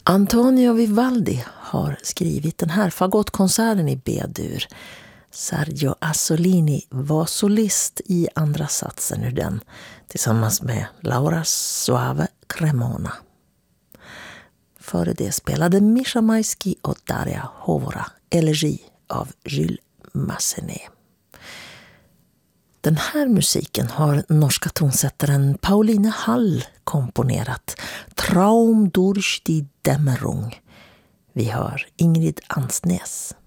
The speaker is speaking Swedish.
Antonio Vivaldi har skrivit den här fagottkonserten i B-dur. Sergio Asolini var solist i andra satsen ur den tillsammans med Laura Soave Cremona. Före det spelade Misha Maisky och Daria Hovora elegi av Jules Massenet. Den här musiken har norska tonsättaren Pauline Hall komponerat. Traum durch die Dämmerung. Vi hör Ingrid Ansnes.